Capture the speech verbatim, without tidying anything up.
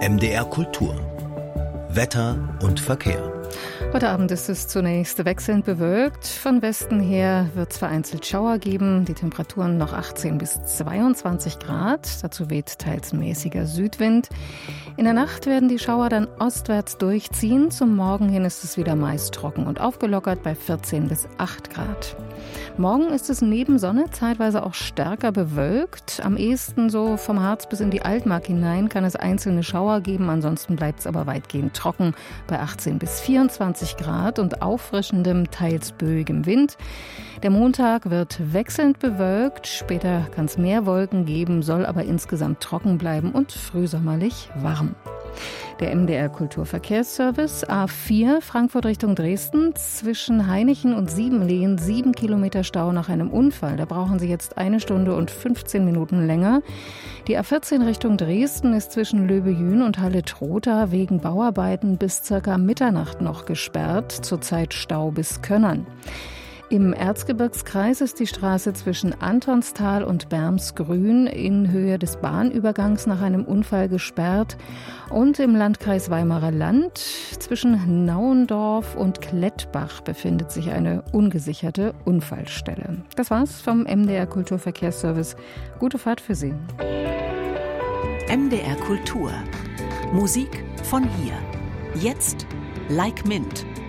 M D R Kultur. Wetter und Verkehr. Heute Abend ist es zunächst wechselnd bewölkt. Von Westen her wird es vereinzelt Schauer geben. Die Temperaturen noch achtzehn bis zweiundzwanzig Grad. Dazu weht teils mäßiger Südwind. In der Nacht werden die Schauer dann ostwärts durchziehen. Zum Morgen hin ist es wieder meist trocken und aufgelockert bei vierzehn bis acht Grad. Morgen ist es neben Sonne zeitweise auch stärker bewölkt. Am ehesten so vom Harz bis in die Altmark hinein kann es einzelne Schauer geben. Ansonsten bleibt es aber weitgehend trocken bei achtzehn bis vierundzwanzig Grad und auffrischendem, teils böigem Wind. Der Montag wird wechselnd bewölkt. Später kann es mehr Wolken geben, soll aber insgesamt trocken bleiben und frühsommerlich warm. Der M D R Kulturverkehrsservice A vier Frankfurt Richtung Dresden zwischen Hainichen und Siebenlehen sieben Kilometer Stau nach einem Unfall. Da brauchen Sie jetzt eine Stunde und fünfzehn Minuten länger. Die A vierzehn Richtung Dresden ist zwischen Löbejün und Halle-Trotha wegen Bauarbeiten bis circa Mitternacht noch gesperrt. Zurzeit Stau bis Könnern. Im Erzgebirgskreis ist die Straße zwischen Antonstal und Bermsgrün in Höhe des Bahnübergangs nach einem Unfall gesperrt. Und im Landkreis Weimarer Land zwischen Nauendorf und Klettbach befindet sich eine ungesicherte Unfallstelle. Das war's vom M D R Kulturverkehrsservice. Gute Fahrt für Sie. M D R Kultur. Musik von hier. Jetzt Like Mint.